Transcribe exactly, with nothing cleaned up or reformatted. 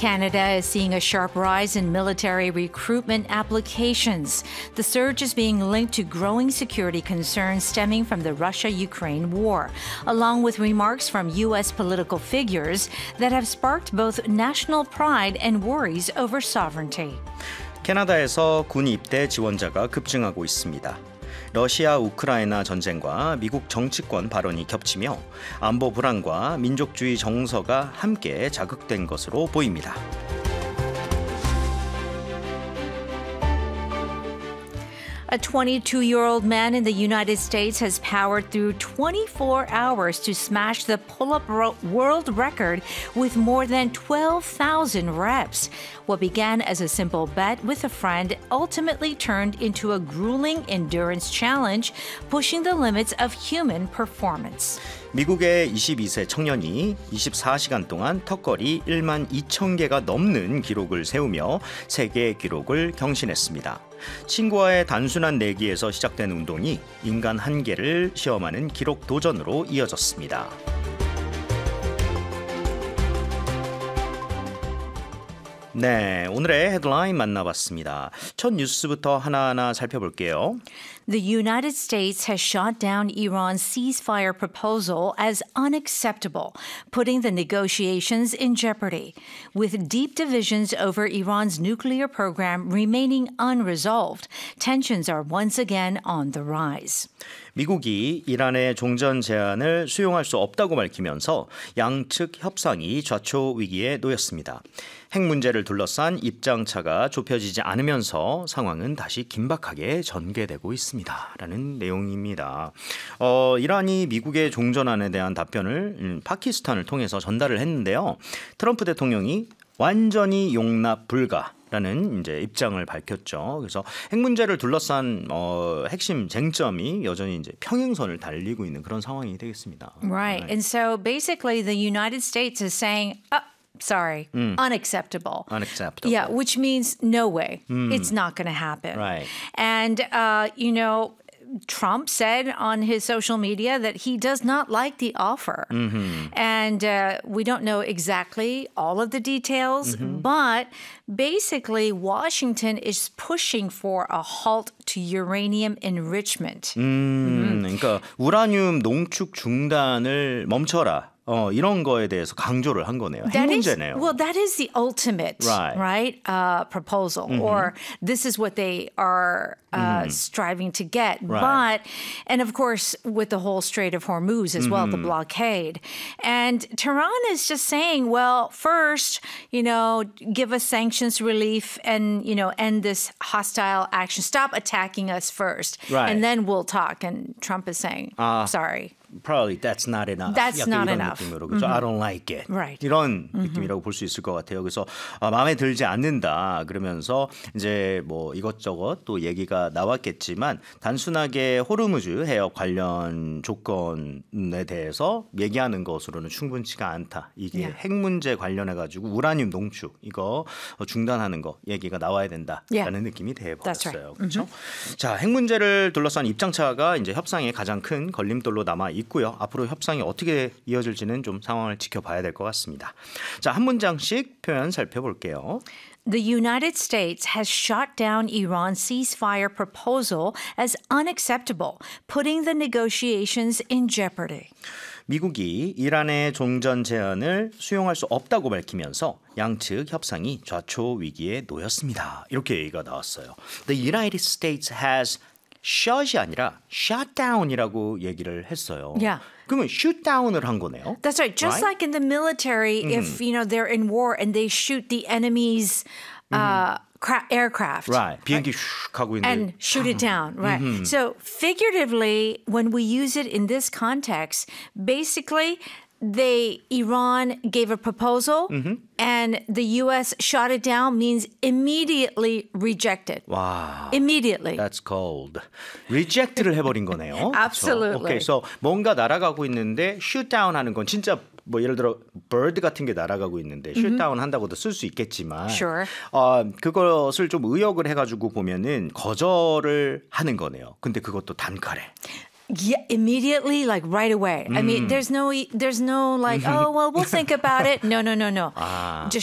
Canada is seeing a sharp rise in military recruitment applications. The surge is being linked to growing security concerns stemming from the Russia-Ukraine war, along with remarks from U S political figures that have sparked both national pride and worries over sovereignty. 캐나다에서 군 입대 지원자가 급증하고 있습니다. 러시아 우크라이나 전쟁과 미국 정치권 발언이 겹치며 안보 불안과 민족주의 정서가 함께 자극된 것으로 보입니다. A twenty-two-year-old man in the United States has powered through twenty-four hours to smash the pull-up world record with more than twelve thousand reps. What began as a simple bet with a friend ultimately turned into a grueling endurance challenge, pushing the limits of human performance. 미국의 이십이 세 청년이 이십사 시간 동안 턱걸이 만 이천 개가 넘는 기록을 세우며 세계 기록을 경신했습니다. 친구와의 단순한 내기에서 시작된 운동이 인간 한계를 시험하는 기록 도전으로 이어졌습니다. 네, 오늘의 헤드라인 만나봤습니다. 첫 뉴스부터 하나하나 살펴볼게요. The United States has shot down Iran's ceasefire proposal as unacceptable, putting the negotiations in jeopardy. With deep divisions over Iran's nuclear program remaining unresolved, tensions are once again on the rise. 미국이 이란의 종전 제안을 수용할 수 없다고 밝히면서 양측 협상이 좌초 위기에 놓였습니다. 핵 문제를 둘러싼 입장차가 좁혀지지 않으면서 상황은 다시 긴박하게 전개되고 있습니다. 라는 내용입니다. 어, 이란이 미국의 종전안에 대한 답변을 음, 파키스탄을 통해서 전달을 했는데요. 트럼프 대통령이 완전히 용납 불가. 라는 이제 입장을 밝혔죠. 그래서 핵 문제를 둘러싼 어, 핵심 쟁점이 여전히 이제 평행선을 달리고 있는 그런 상황이 되겠습니다. Right. And so basically the United States is saying, oh, sorry, mm. unacceptable. Unacceptable. Yeah, which means no way. Mm. It's not going to happen. Right. And, uh, you know, Trump said on his social media that he does not like the offer. Mm-hmm. And uh, we don't know exactly all of the details, mm-hmm. but basically Washington is pushing for a halt to uranium enrichment. 음, mm-hmm. 그러니까 우라늄 농축 중단을 멈춰라. 어, 이런 거에 대해서 강조를 한 거네요. 핵 문제네요. Is, well, that is the ultimate, right, right uh, proposal, mm-hmm. or this is what they are uh, mm-hmm. striving to get. Right. But, and of course, with the whole Strait of Hormuz as mm-hmm. well, the blockade. And Tehran is just saying, well, first, you know, give us sanctions relief and, you know, end this hostile action. Stop attacking us first. Right. And then we'll talk. And Trump is saying, uh, sorry. Probably that's not enough. That's not 이런 enough. 느낌으로 그렇죠. Mm-hmm. I don't like it. Right. 이런 mm-hmm. 느낌이라고 볼 수 있을 것 같아요. 그래서 아, 마음에 들지 않는다. 그러면서 이제 뭐 이것저것 또 얘기가 나왔겠지만 단순하게 호르무즈 해역 관련 조건에 대해서 얘기하는 것으로는 충분치가 않다. 이게 yeah. 핵 문제 관련해 가지고 우라늄 농축 이거 중단하는 거 얘기가 나와야 된다라는 yeah. 느낌이 돼 버렸어요. right. 그렇죠? mm-hmm. 자, 핵 문제를 둘러싼 입장차가 이제 협상의 가장 큰 걸림돌로 남아 있 있고요. 앞으로 협상이 어떻게 이어질지는 좀 상황을 지켜봐야 될 것 같습니다. 자, 한 문장씩 표현 살펴볼게요. The United States has shot down Iran's ceasefire proposal as unacceptable, putting the negotiations in jeopardy. 미국이 이란의 종전 제안을 수용할 수 없다고 밝히면서 양측 협상이 좌초 위기에 놓였습니다. 이렇게 얘기가 나왔어요. The United States has shot이 아니라 shot down이라고 얘기를 했어요. Yeah. 그러면 shoot down을 한 거네요. That's right. Just right? like in the military, mm-hmm. if you know they're in war and they shoot the enemy's uh, cra- aircraft, right? 비행기 right? 슉 하고 있는데 and shoot it down, right? Mm-hmm. So figuratively, when we use it in this context, basically. They Iran gave a proposal mm-hmm. and the U S shot it down means immediately rejected. Wow. Immediately. That's cold. Reject를 해버린 거네요. Absolutely. Okay, so 뭔가 날아가고 있는데 shoot down 하는 건 진짜 뭐 예를 들어 bird 같은 게 날아가고 있는데 shoot down 한다고도 쓸 수 있겠지만 Sure. 어, 그것을 좀 의역을 해가지고 보면은 거절을 하는 거네요. 근데 그것도 단칼에. Yeah, immediately, like right away. Mm. I mean, there's no, there's no like, oh, well, we'll think about it. No, no, no, no. 아. Just